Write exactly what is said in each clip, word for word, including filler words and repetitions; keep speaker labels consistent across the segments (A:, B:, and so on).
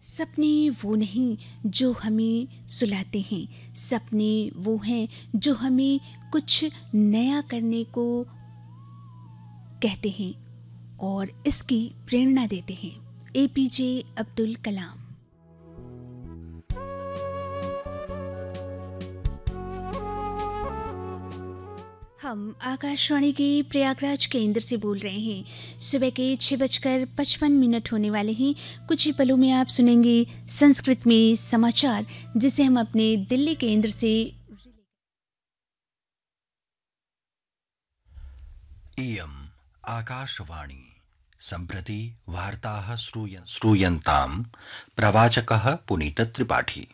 A: सपने वो नहीं जो हमें सुलाते हैं, सपने वो हैं जो हमें कुछ नया करने को कहते हैं और इसकी प्रेरणा देते हैं। एपीजे अब्दुल कलाम। हम आकाशवाणी के प्रयागराज केंद्र से बोल रहे हैं। सुबह के छः बजकर पचपन मिनट होने वाले हैं। कुछ ही पलों में आप सुनेंगे संस्कृत में समाचार, जिसे हम अपने दिल्ली केंद्र से।
B: इयम् आकाशवाणी। सम्प्रति वार्ताः श्रूयन्ताम्। प्रवाचकः पुनीत त्रिपाठी।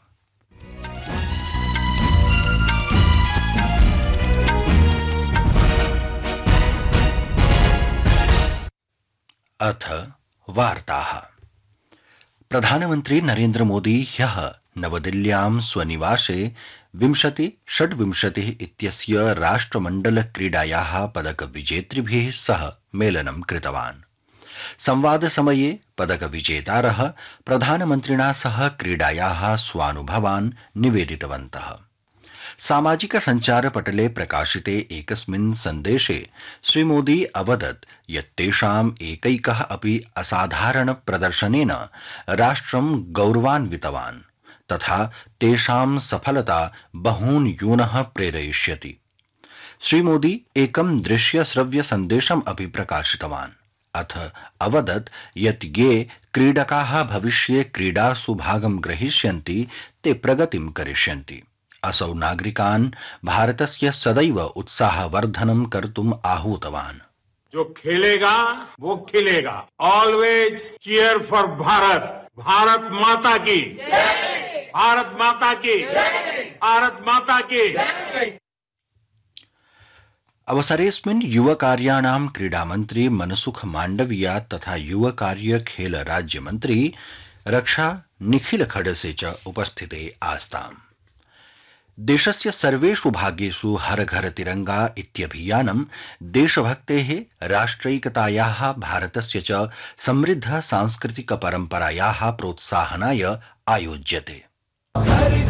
B: अथ वार्ताः। प्रधानमन्त्री नरेन्द्र मोदी ह्यः नवदिल्ल्यां स्वनिवासे विंशति षड्विंशतिः इत्यस्य राष्ट्रमण्डल क्रीडायाः पदकविजेतृभिः सह मेलनं कृतवान्। संवादसमये पदकविजेतारः प्रधानमन्त्रिणा सह क्रीडायाः स्वानुभवान् निवेदितवन्तः। सामाजिक संचारपटले प्रकाशिते एकस्मिन् सन्देशे श्रीमोदी अवदत् यत् तेषाम् एकैकः अपि असाधारण प्रदर्शनेन राष्ट्रं गौरवान्वितवान् तथा तेषां सफलता बहून् यूनः प्रेरयिष्यति। श्रीमोदी एकं दृश्यश्रव्य सन्देशम् अपि प्रकाशितवान्। अथ अवदत् यत् ये क्रीडकाः भविष्ये क्रीडासु भागं ग्रहीष्यन्ति ते प्रगतिं करिष्यन्ति। असौ नागरिकान् भारतस्य सदैव उत्साहवर्धनं कर्तुम् आहूतवान्।
C: जो खेलेगा वो खिलेगा। Always cheer for Bharat. Bharat माता की जय। भारत माता की जय। भारत माता की जय।
B: अवसरेऽस्मिन् युवकार्याणां क्रीडामन्त्री मनसुख माण्डविया तथा युवकार्य खेल राज्यमन्त्री रक्षा निखिल खडसे च उपस्थिते आस्ताम्। देशस्य सर्वेषु भागेषु हर घर तिरंगा इत्यभियानं देशभक्तेः राष्ट्रैकतायाः भारतस्य च समृद्ध सांस्कृतिक परम्परायाः प्रोत्साहनाय आयोज्यते।